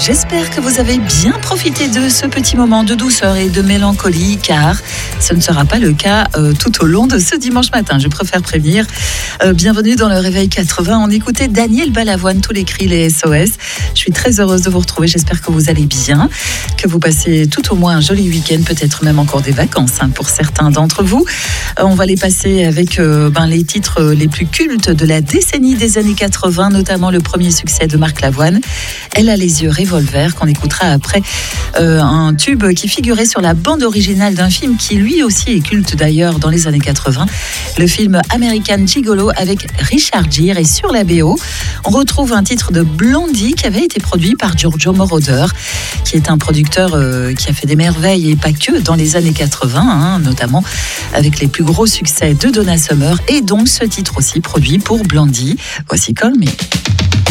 J'espère que vous avez bien profité de ce petit moment de douceur et de mélancolie, car ce ne sera pas le cas tout au long de ce dimanche matin. Je préfère prévenir. Bienvenue dans le Réveil 80. On écoutait Daniel Balavoine, tous les cris, les SOS. Je suis très heureuse de vous retrouver. J'espère que vous allez bien, que vous passez tout au moins un joli week-end, peut-être même encore des vacances pour certains d'entre vous. On va les passer avec les titres les plus cultes de la décennie des années 80, notamment le premier succès de Marc Lavoine, Elle a les yeux revolver, qu'on écoutera après, un tube qui figurait sur la bande originale d'un film qui lui aussi est culte d'ailleurs dans les années 80, le film American Gigolo avec Richard Gere. Et sur la BO, on retrouve un titre de Blondie qui avait été produit par Giorgio Moroder, qui est un producteur qui a fait des merveilles et pas que dans les années 80, notamment avec les plus gros succès de Donna Summer, et donc ce titre aussi produit pour Blondie. Voici Call Me.